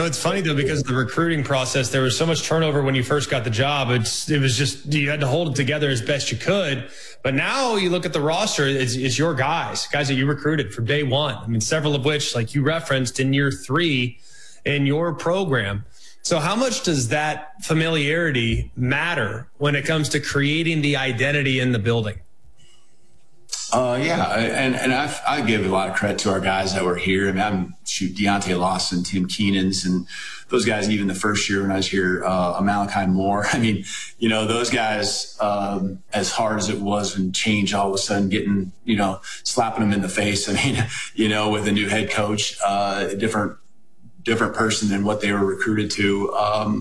It's funny though, because of the recruiting process, there was so much turnover when you first got the job. It was just, you had to hold it together as best you could. But now you look at the roster, it's your guys that you recruited from day one. I mean, several of which, like you referenced, in year 3 in your program. So how much does that familiarity matter when it comes to creating the identity in the building? Yeah, and I give a lot of credit to our guys that were here. I mean, Deontay Lawson, Tim Keenans, and those guys, even the first year when I was here, Malachi Moore. I mean, those guys, as hard as it was and change all of a sudden getting, slapping them in the face. I mean, with a new head coach, a different person than what they were recruited to.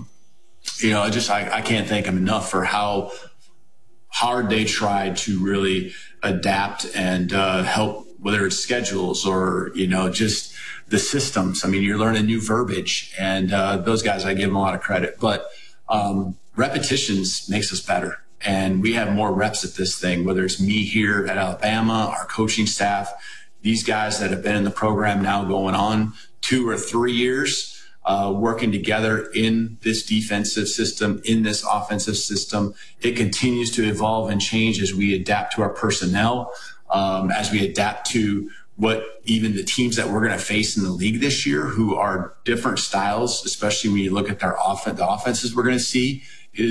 I can't thank them enough for how hard they tried to really adapt and help, whether it's schedules or, just the systems. I mean, you're learning new verbiage, and those guys, I give them a lot of credit. But repetitions makes us better. And we have more reps at this thing, whether it's me here at Alabama, our coaching staff, these guys that have been in the program now going on 2 or 3 years, working together in this defensive system, in this offensive system. It continues to evolve and change as we adapt to our personnel, as we adapt to what even the teams that we're going to face in the league this year, who are different styles, especially when you look at the offenses we're going to see,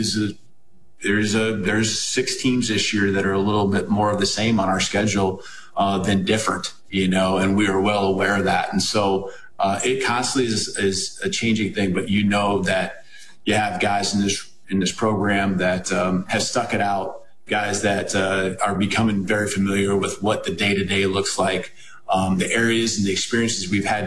there's 6 teams this year that are a little bit more of the same on our schedule than different, and we are well aware of that. And so it constantly is a changing thing, but that you have guys in this program that have stuck it out, guys that are becoming very familiar with what the day-to-day looks like, the areas and the experiences we've had